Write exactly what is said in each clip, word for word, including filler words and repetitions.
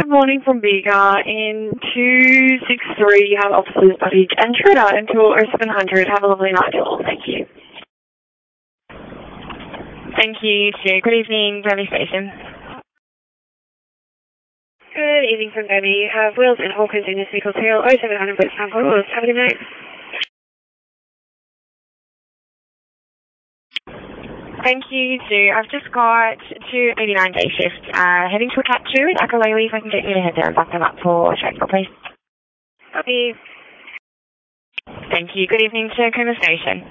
Good morning from Bega. In two six three, you have officers Buddy and Truda until oh seven hundred. Have a lovely night, all. Thank you. Thank you, too. Good evening, Derby Station. Good evening from Derby. You have Wheels and Hawkins in this vehicle serial oh seven hundred West Town Portals. Have a good night. Thank you, too. I've just got two eighty-nine day shifts uh, heading to a Cat two in Akalele. If I can get you to head there and back them up for transport, please. Copy. Thank you. Good evening to Cooma Station.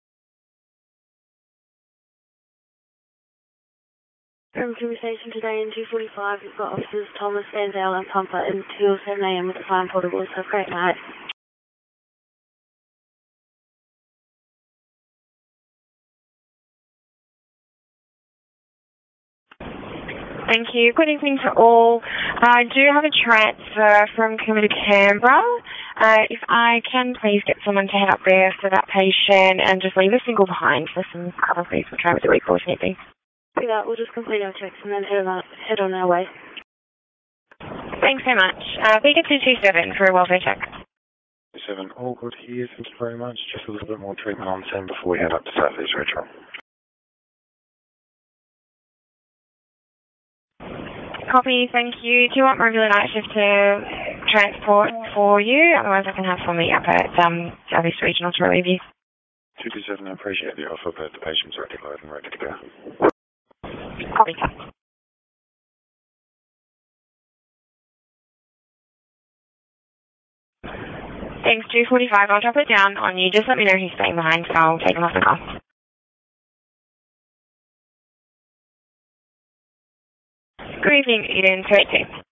From Cooma Station today in two forty-five, we've got officers Thomas, Vanzale and Pumper until seven a m with the Fine Portables. Have a great night. Thank you. Good evening to all. I do have a transfer from Cooma to Canberra. Uh, if I can please get someone to head up there for that patient and just leave a single behind for some cover, please. We'll try with the recall if need be. Do that. We'll just complete our checks and then head on, head on our way. Thanks so much. Uh, Bega two two seven for a welfare check. Seven, all good here. Thank you very much. Just a little bit more treatment on scene before we head up to Southeast Retro. Copy, thank you. Do you want my regular night shift to transport for you? Otherwise I can have somebody up at um, Southeast Regional to relieve you. two two seven, I appreciate the offer, but the patient's ready to load and ready to go. Copy. Thanks, two forty-five. I'll drop it down on you. Just let me know who's staying behind, so I'll take him off the call. Good evening, Eden two eighty-two.